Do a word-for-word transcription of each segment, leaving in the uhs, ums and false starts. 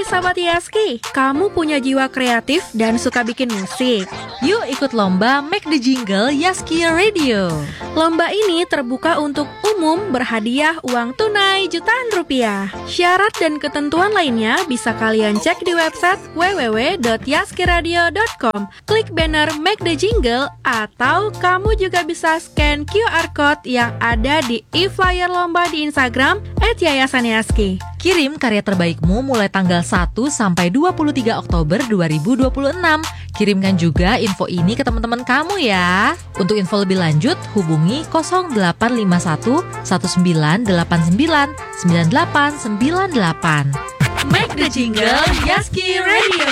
Sahabat Yaski, kamu punya jiwa kreatif dan suka bikin musik? Yuk ikut lomba Make the Jingle Yaski Radio. Lomba ini terbuka untuk umum, berhadiah uang tunai jutaan rupiah. Syarat dan ketentuan lainnya bisa kalian cek di website w w w dot yaskiradio dot com. Klik banner Make the Jingle atau kamu juga bisa scan Q R code yang ada di e-flyer lomba di Instagram et yayasan yaski. Kirim karya terbaikmu mulai tanggal satu sampai dua puluh tiga Oktober dua ribu dua puluh enam. Kirimkan juga info ini ke teman-teman kamu ya. Untuk info lebih lanjut, hubungi nol delapan lima satu satu sembilan delapan sembilan sembilan delapan sembilan delapan. Make the Jingle Yaski Radio.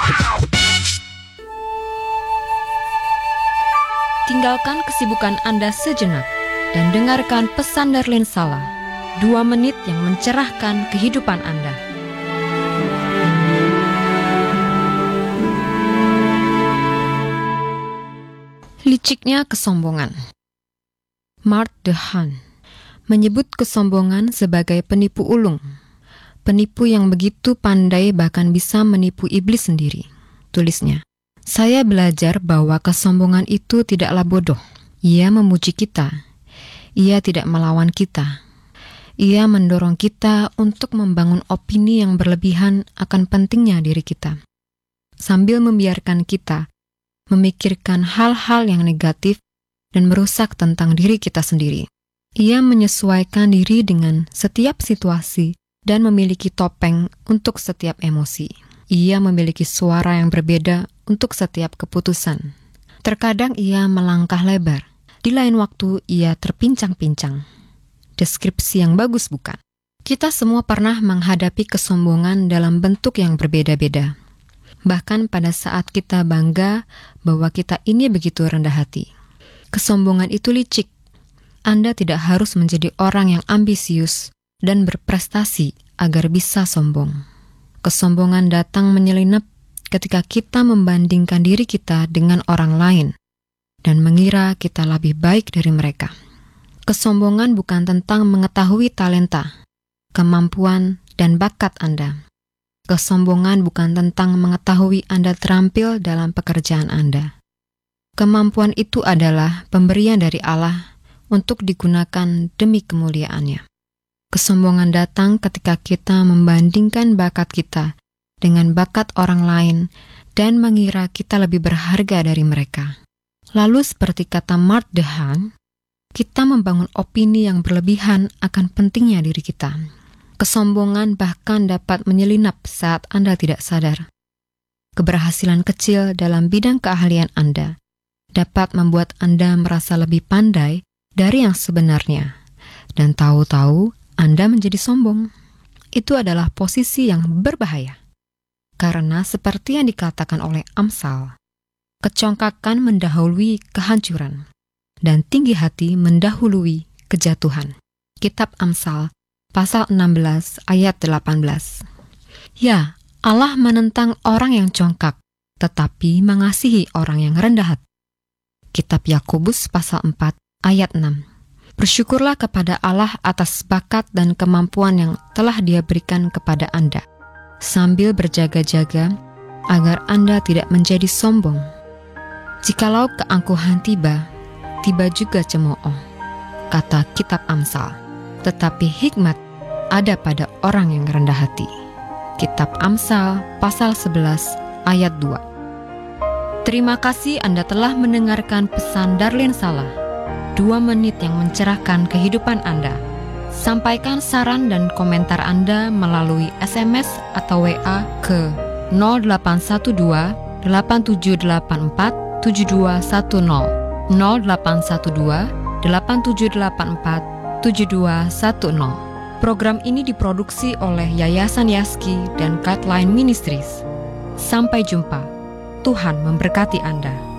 Tinggalkan kesibukan Anda sejenak dan dengarkan pesan Darlene Sala. Dua menit yang mencerahkan kehidupan Anda. Liciknya kesombongan. Mark Dehaan menyebut kesombongan sebagai penipu ulung. Penipu yang begitu pandai bahkan bisa menipu iblis sendiri. Tulisnya, saya belajar bahwa kesombongan itu tidaklah bodoh. Ia memuji kita. Ia tidak melawan kita. Ia mendorong kita untuk membangun opini yang berlebihan akan pentingnya diri kita, sambil membiarkan kita memikirkan hal-hal yang negatif dan merusak tentang diri kita sendiri. Ia menyesuaikan diri dengan setiap situasi dan memiliki topeng untuk setiap emosi. Ia memiliki suara yang berbeda untuk setiap keputusan. Terkadang ia melangkah lebar, di lain waktu ia terpincang-pincang. Deskripsi yang bagus bukan? Kita semua pernah menghadapi kesombongan dalam bentuk yang berbeda-beda. Bahkan pada saat kita bangga bahwa kita ini begitu rendah hati. Kesombongan itu licik. Anda tidak harus menjadi orang yang ambisius dan berprestasi agar bisa sombong. Kesombongan datang menyelinap ketika kita membandingkan diri kita dengan orang lain dan mengira kita lebih baik dari mereka. Kesombongan bukan tentang mengetahui talenta, kemampuan, dan bakat Anda. Kesombongan bukan tentang mengetahui Anda terampil dalam pekerjaan Anda. Kemampuan itu adalah pemberian dari Allah untuk digunakan demi kemuliaan-Nya. Kesombongan datang ketika kita membandingkan bakat kita dengan bakat orang lain dan mengira kita lebih berharga dari mereka. Lalu seperti kata Mark Dehaan, kita membangun opini yang berlebihan akan pentingnya diri kita. Kesombongan bahkan dapat menyelinap saat Anda tidak sadar. Keberhasilan kecil dalam bidang keahlian Anda dapat membuat Anda merasa lebih pandai dari yang sebenarnya. Dan tahu-tahu Anda menjadi sombong. Itu adalah posisi yang berbahaya. Karena seperti yang dikatakan oleh Amsal, kecongkakan mendahului kehancuran, dan tinggi hati mendahului kejatuhan. Kitab Amsal, pasal enam belas ayat delapan belas. Ya, Allah menentang orang yang congkak, tetapi mengasihi orang yang rendah hati. Kitab Yakobus, pasal empat ayat enam. Bersyukurlah kepada Allah atas bakat dan kemampuan yang telah Dia berikan kepada Anda, sambil berjaga-jaga agar Anda tidak menjadi sombong. Jikalau keangkuhan tiba, tiba juga cemooh, kata kitab Amsal. Tetapi hikmat ada pada orang yang rendah hati. Kitab Amsal pasal sebelas ayat dua. Terima kasih Anda telah mendengarkan pesan Darlene Sala. Dua menit yang mencerahkan kehidupan Anda. Sampaikan saran dan komentar Anda melalui S M S atau W A ke nol delapan satu dua delapan tujuh delapan empat tujuh dua satu nol. nol delapan satu dua delapan tujuh delapan empat tujuh dua satu nol. Program ini diproduksi oleh Yayasan Yaski dan Guideline Ministries. Sampai jumpa. Tuhan memberkati Anda.